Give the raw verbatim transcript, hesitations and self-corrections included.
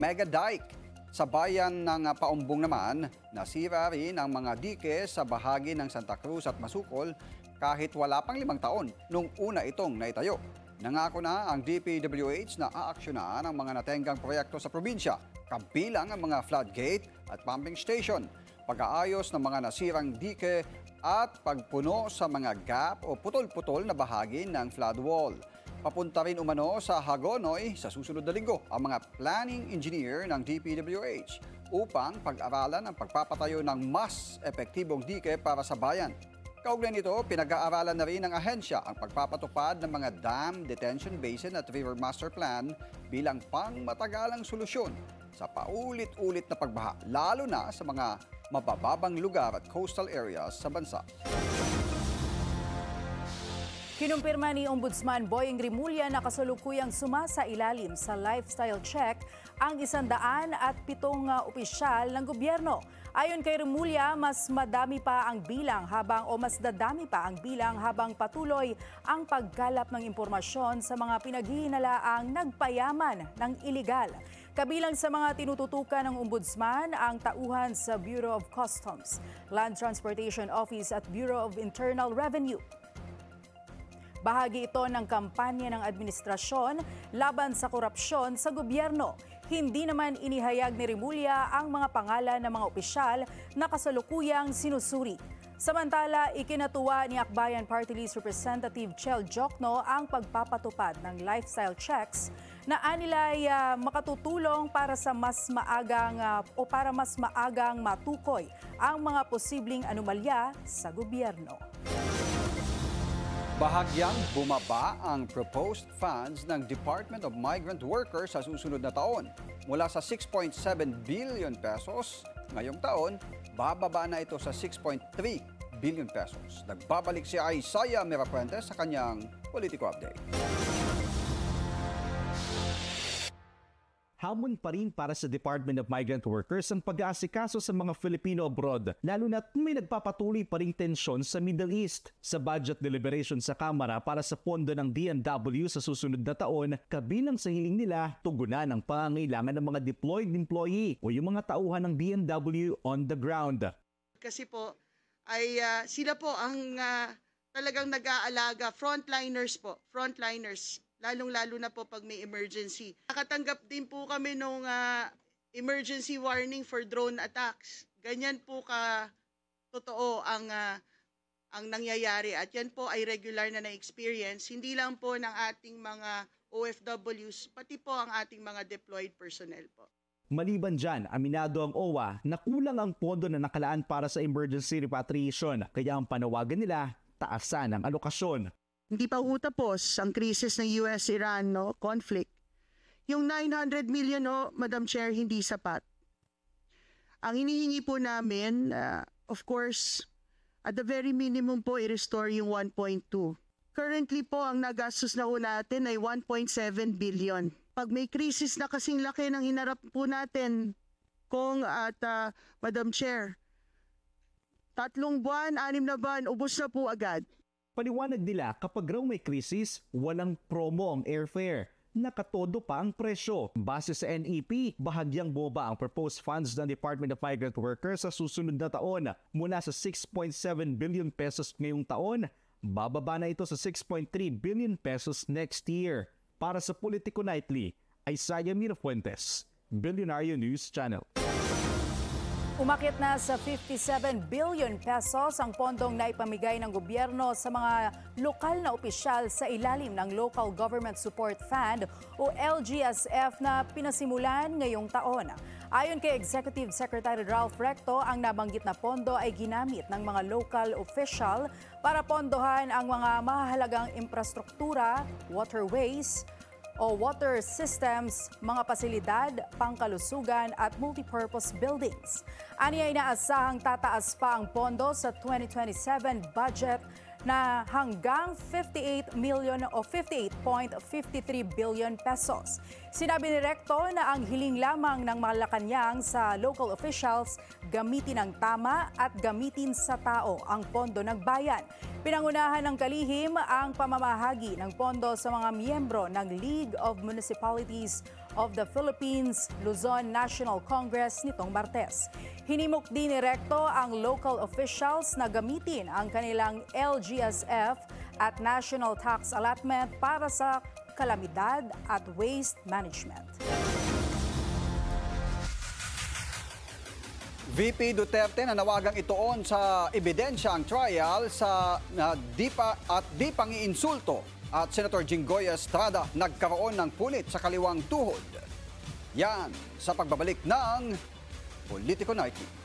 Mega dike. Sa bayan ng ah, Paumbong naman, nasira rin ang mga dike sa bahagi ng Santa Cruz at Masukol kahit wala pang limang taon nung una itong naitayo. Nangako na ang D P W H na aaksyonan ang mga natenggang proyekto sa probinsya, kabilang ang mga floodgate at pumping station, pag-aayos ng mga nasirang dike at pagpuno sa mga gap o putol-putol na bahagi ng flood wall. Papunta rin umano sa Hagonoy sa susunod na linggo ang mga planning engineer ng D P W H upang pag-aralan ang pagpapatayo ng mas epektibong dike para sa bayan. Kaugnay nito, pinag-aaralan na rin ng ahensya ang pagpapatupad ng mga dam, detention basin at river master plan bilang pangmatagalang solusyon sa paulit-ulit na pagbaha, lalo na sa mga mabababang lugar at coastal areas sa bansa. Kinumpirma ni Ombudsman Boyeng Rimulya na kasalukuyang sumasailalim sa lifestyle check ang isandaan at pitong uh, opisyal ng gobyerno. Ayon kay Rimulya, mas madami pa ang bilang habang o mas dadami pa ang bilang habang patuloy ang pagkalap ng impormasyon sa mga pinaghihinalaang nagpayaman ng iligal. Kabilang sa mga tinututukan ng Ombudsman ang tauhan sa Bureau of Customs, Land Transportation Office at Bureau of Internal Revenue. Bahagi ito ng kampanya ng administrasyon laban sa korupsyon sa gobyerno. Hindi naman inihayag ni Rimulya ang mga pangalan ng mga opisyal na kasalukuyang sinusuri. Samantala, ikinatuwa ni Akbayan Party List Representative Chel Jokno ang pagpapatupad ng lifestyle checks na anilay uh, makatutulong para sa mas maagang uh, o para mas maagang matukoy ang mga posibleng anomalya sa gobyerno. Bahagyang bumaba ang proposed funds ng Department of Migrant Workers sa susunod na taon. Mula sa six point seven billion pesos ngayong taon, bababa na ito sa six point three billion pesos. Nagbabalik si Isaiah Mirafuentes sa kanyang Politico Update. Hamon pa rin para sa Department of Migrant Workers ang pag-aasikaso sa mga Filipino abroad, lalo na't may nagpapatuloy pa ring tensyon sa Middle East. Sa budget deliberation sa Kamara para sa pondo ng D M W sa susunod na taon, kabilang sa hiling nila, tugunan ang pangangailangan ng mga deployed employee o yung mga tauhan ng D M W on the ground. Kasi po, ay uh, sila po ang uh, talagang nag-aalaga, frontliners po, frontliners. Lalong-lalo na po pag may emergency. Nakatanggap din po kami nung uh, emergency warning for drone attacks. Ganyan po ka totoo ang uh, ang nangyayari at yan po ay regular na na-experience, hindi lang po ng ating mga O F Ws, pati po ang ating mga deployed personnel po. Maliban dyan, aminado ang O W A na kulang ang pondo na nakalaan para sa emergency repatriation, kaya ang panawagan nila, taasan ang alokasyon. Hindi pa ho tapos ang krisis ng U S Iran no, conflict. Yung nine hundred million, no, Madam Chair, hindi sapat. Ang hinihingi po namin, uh, of course, at the very minimum po, i-restore yung one point two. Currently po, ang nagastos na ho natin ay one point seven billion. Pag may krisis na kasing laki ng hinarap po natin, Kong at uh, Madam Chair, tatlong buwan, anim na buwan, ubos na po agad. Paliwanag nila kapag raw may krisis, walang promo ang airfare. Nakatodo pa ang presyo. Base sa N E P, bahagyang bumaba ang proposed funds ng Department of Migrant Workers sa susunod na taon. Mula sa six point seven billion pesos ngayong taon, bababa na ito sa six point three billion pesos next year. Para sa Politico Nightly, Isaiah Mirafuentes, Billionaire News Channel. Umakyat na sa fifty-seven billion pesos ang pondong naipamigay ng gobyerno sa mga lokal na opisyal sa ilalim ng Local Government Support Fund o L G S F na pinasimulan ngayong taon. Ayon kay Executive Secretary Ralph Recto, ang nabanggit na pondo ay ginamit ng mga local official para pondohan ang mga mahalagang infrastruktura, waterways, o water systems, mga pasilidad, pangkalusugan at multipurpose buildings. Aniya inaasahang tataas pa ang pondo sa twenty twenty-seven budget na hanggang fifty-eight million o fifty-eight point five three billion pesos. Sinabi ni Recto na ang hiling lamang ng Malacanang sa local officials gamitin ng tama at gamitin sa tao ang pondo ng bayan. Pinangunahan ng kalihim ang pamamahagi ng pondo sa mga miyembro ng League of Municipalities of the Philippines Luzon National Congress nitong Martes. Hinimok din ni Recto ang local officials na gamitin ang kanilang L G S F at National Tax Allotment para sa kalamidad at waste management. V P Duterte na nawagang ituon sa ebidensya ang trial sa na di pa at di pangiinsulto at Senator Jinggoy Estrada nagkaroon ng punit sa kaliwang tuhod. Yan sa pagbabalik ng Politico Nightly.